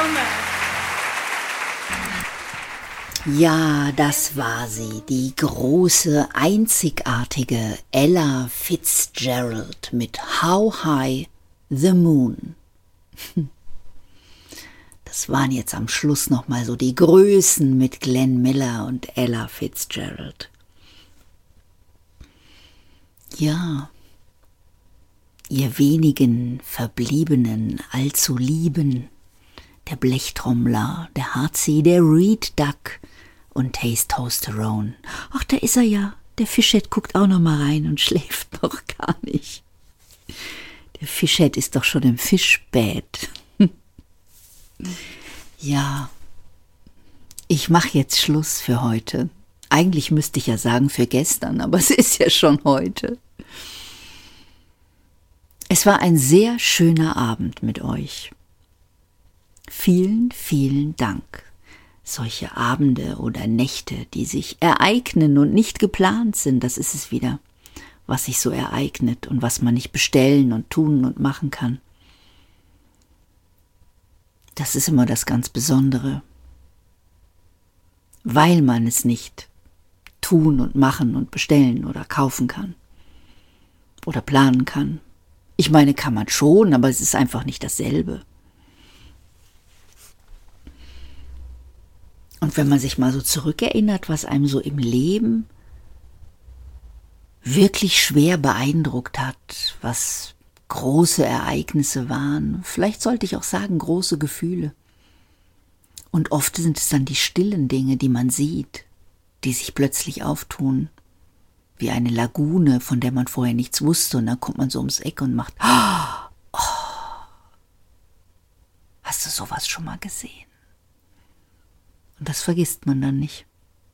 much. Ja, das war sie, die große, einzigartige Ella Fitzgerald mit How High the Moon. Das waren jetzt am Schluss nochmal so die Größen mit Glenn Miller und Ella Fitzgerald. Ja, ihr wenigen Verbliebenen allzu lieben, der Blechtrommler, der Harzi, der Reed Duck und Testosterone. Ach, da ist er ja, der Fischhead guckt auch noch mal rein und schläft noch gar nicht. Der Fischhead ist doch schon im Fischbett. Ja, ich mache jetzt Schluss für heute. Eigentlich müsste ich ja sagen für gestern, aber es ist ja schon heute. Es war ein sehr schöner Abend mit euch. Vielen, vielen Dank. Solche Abende oder Nächte, die sich ereignen und nicht geplant sind, das ist es wieder, was sich so ereignet und was man nicht bestellen und tun und machen kann. Das ist immer das ganz Besondere, weil man es nicht tun und machen und bestellen oder kaufen kann oder planen kann. Ich meine, kann man schon, aber es ist einfach nicht dasselbe. Und wenn man sich mal so zurückerinnert, was einem so im Leben wirklich schwer beeindruckt hat, was große Ereignisse waren, vielleicht sollte ich auch sagen, große Gefühle. Und oft sind es dann die stillen Dinge, die man sieht, die sich plötzlich auftun, wie eine Lagune, von der man vorher nichts wusste, und dann kommt man so ums Eck und macht, oh, hast du sowas schon mal gesehen? Und das vergisst man dann nicht.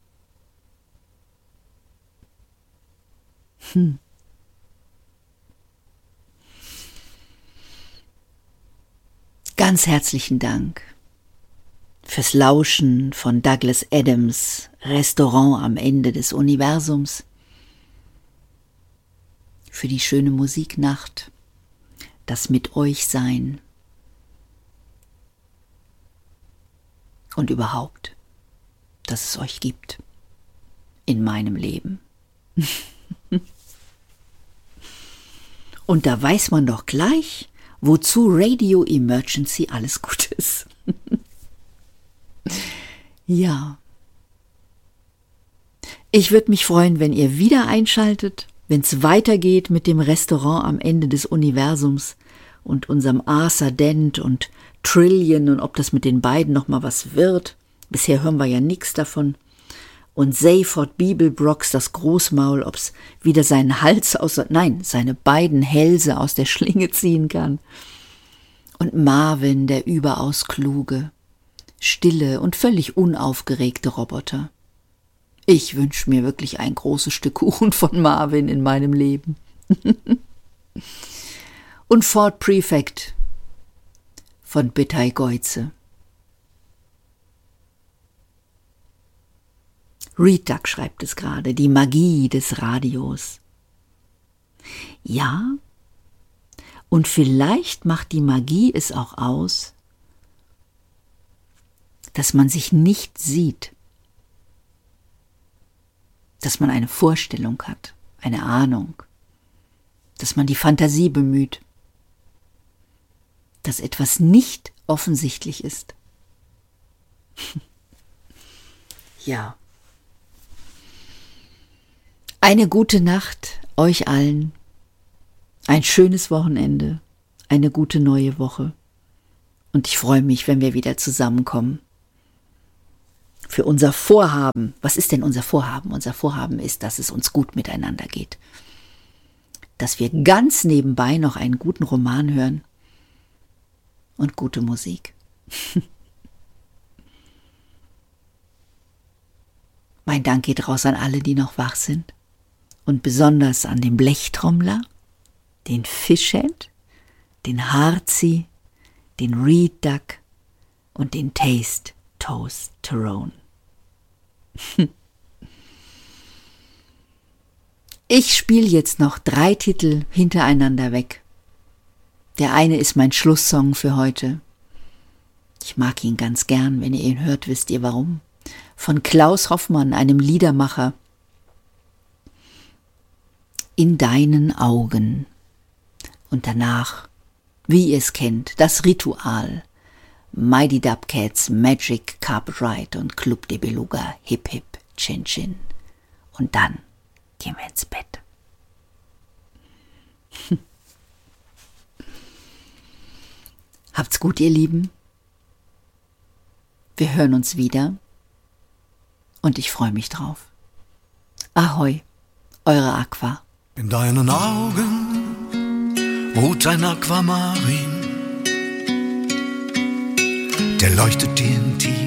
Ganz herzlichen Dank fürs Lauschen von Douglas Adams' Restaurant am Ende des Universums, für die schöne Musiknacht, das mit euch sein und überhaupt, dass es euch gibt in meinem Leben. Und da weiß man doch gleich, wozu Radio Emergency alles gut ist. Ja. Ich würde mich freuen, wenn ihr wieder einschaltet, wenn es weitergeht mit dem Restaurant am Ende des Universums und unserem Arthur Dent und Trillion und ob das mit den beiden noch mal was wird. Bisher hören wir ja nichts davon. Und Zayford Bibelbrox, das Großmaul, ob es wieder seinen Hals seine beiden Hälse aus der Schlinge ziehen kann. Und Marvin, der überaus kluge, stille und völlig unaufgeregte Roboter. Ich wünsche mir wirklich ein großes Stück Kuchen von Marvin in meinem Leben. Und Fort Prefect von Bittai Geuze. Reed Duck schreibt es gerade, die Magie des Radios. Ja, und vielleicht macht die Magie es auch aus, dass man sich nicht sieht, dass man eine Vorstellung hat, eine Ahnung, dass man die Fantasie bemüht, dass etwas nicht offensichtlich ist. Ja. Eine gute Nacht euch allen, ein schönes Wochenende, eine gute neue Woche und ich freue mich, wenn wir wieder zusammenkommen. Für unser Vorhaben. Was ist denn unser Vorhaben? Unser Vorhaben ist, dass es uns gut miteinander geht. Dass wir ganz nebenbei noch einen guten Roman hören und gute Musik. Mein Dank geht raus an alle, die noch wach sind. Und besonders an den Blechtrommler, den Fischhead, den Harzi, den Reed Duck und den Testosterone. Ich spiele jetzt noch 3 Titel hintereinander weg. Der eine ist mein Schlusssong für heute. Ich mag ihn ganz gern, wenn ihr ihn hört, wisst ihr warum. Von Klaus Hoffmann, einem Liedermacher. In deinen Augen. Und danach, wie ihr es kennt, das Ritual. Mighty Dubcats, Magic, Carpet Ride und Club de Beluga, Hip Hip, Chin Chin. Und dann gehen wir ins Bett. Habt's gut, ihr Lieben. Wir hören uns wieder und ich freue mich drauf. Ahoi, eure Aqua. In deinen Augen ruht ein Aquamarin, der leuchtet dir in